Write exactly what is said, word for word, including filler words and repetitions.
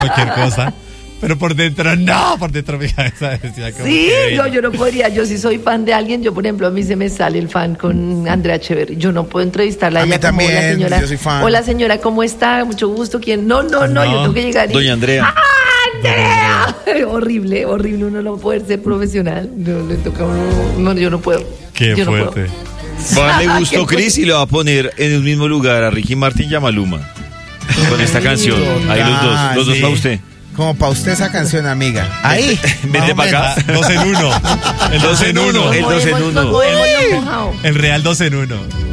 cualquier cosa. Pero por dentro, no, por dentro mi cabeza decía como Sí, que yo, yo no podría, yo sí soy fan de alguien, yo por ejemplo a mí se me sale el fan con Andrea Echeverry, yo no puedo entrevistarla a A ella mí como también, la señora, yo soy fan. hola señora, ¿cómo está? Mucho gusto, ¿quién? No, no, no, No. yo tengo que llegar y... Doña Andrea. ¡Ah, Andrea! Horrible, horrible, uno no puede ser profesional, no, le toca a uno, no, yo no puedo. Qué yo no fuerte. puedo. Va, le Qué gustó fuerte. Chris y lo va a poner en el mismo lugar a Ricky Martin y a Maluma. Con esta canción. Ahí los dos, los dos Sí. para usted. Como para usted esa canción, amiga. Ahí. Vente más o para acá. Dos en uno. El dos en uno. El dos en Nos uno. movemos lo mojado. El real dos en uno.